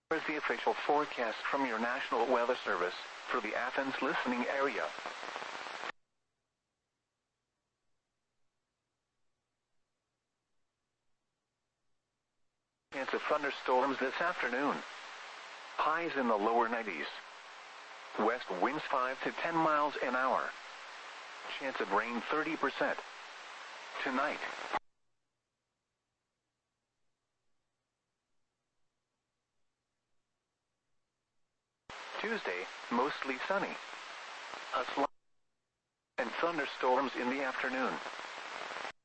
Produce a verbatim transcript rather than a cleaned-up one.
Here's the official forecast from your National Weather Service for the Athens listening area. Chance of thunderstorms this afternoon. Highs in the lower nineties. West winds five to ten miles an hour. Chance of rain thirty percent. Tonight. Tuesday, mostly sunny. A slight and thunderstorms in the afternoon.